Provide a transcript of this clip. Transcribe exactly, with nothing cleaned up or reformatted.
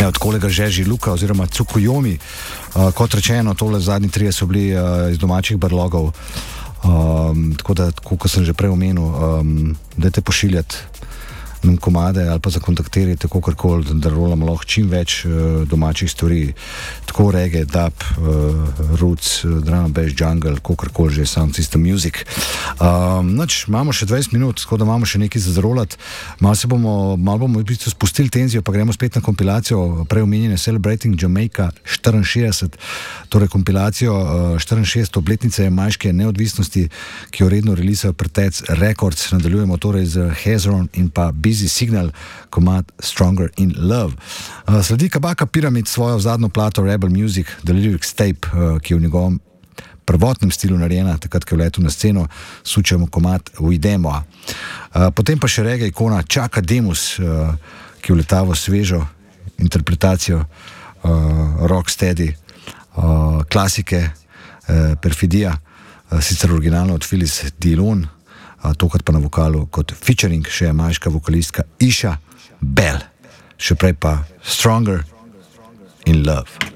Ja, od kolega Žeži Luka oziroma Tsukuyomi. Uh, kot rečeno, tole zadnji trije so bili uh, iz domačih barlogov. Um, tako da, kot sem že prej omenil, um, dajte pošiljati nam komade ali pa zakontaktirajte kakorkoli, da rolamo lahko čim več uh, domačih stvari, tako reggae, dub, uh, roots, uh, drum and bass, jungle, kakorkoli že, sound system music. Um, nač, imamo še dvajset minut, tako da imamo še nekaj za zrolati. Malo se bomo, malo bomo v bistvu spustili tenzijo, pa gremo spet na kompilacijo prej omenjene Celebrating Jamaica štiriinšestdeset, torej kompilacijo uh, štiriinšestdesete obletnice jamajške neodvisnosti, ki jo redno releasajo Pretec Records. Nadaljujemo torej z Hezron in pa Busy Signal, komad Stronger in Love. Uh, sledi Kabaka Pyramid svojo zadnjo plato Rebel Music, The Lyrics Tape, uh, ki je v njegovem prvotnem stilu narejena, takrat, ko je vletel na sceno, sučemo komad Uidemo. Uh, potem pa še reggae ikona Chaka Demus, uh, ki je vletavo svežo interpretacijo uh, rocksteady, uh, klasike, uh, Perfidija, uh, sicer originalno od Phyllis Dillon, tokrat pa na vokalu kot featuring še jamajška vokalistka Isha Bell. Še prej pa Stronger in Love.